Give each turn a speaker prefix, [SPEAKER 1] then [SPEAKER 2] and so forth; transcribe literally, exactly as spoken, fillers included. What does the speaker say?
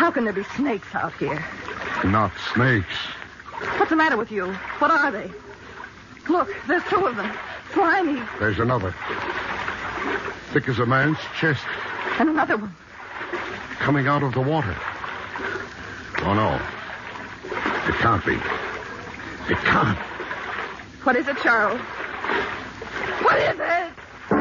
[SPEAKER 1] How can there be snakes out here?
[SPEAKER 2] Not snakes.
[SPEAKER 1] What's the matter with you? What are they? Look, there's two of them. Slimy.
[SPEAKER 2] There's another. Thick as a man's chest.
[SPEAKER 1] And another one.
[SPEAKER 2] Coming out of the water. Oh, no. It can't be. It can't.
[SPEAKER 1] What is it, Charles? What is it?